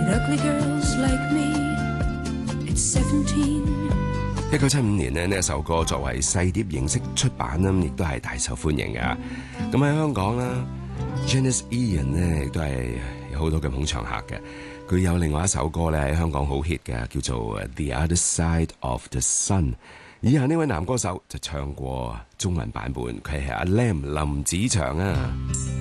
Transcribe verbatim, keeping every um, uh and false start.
一九七五年呢，呢一首歌作為細碟形式出版啦，亦都係大受歡迎㗎。咁喺香港啦 Janis Ian 呢亦都係有好多嘅捧場客嘅。佢有另外一首歌咧喺香港好 hit 嘅，叫做《The Other Side of the Sun》。以下呢位男歌手就唱過中文版本，佢係阿 Lam 林子祥啊。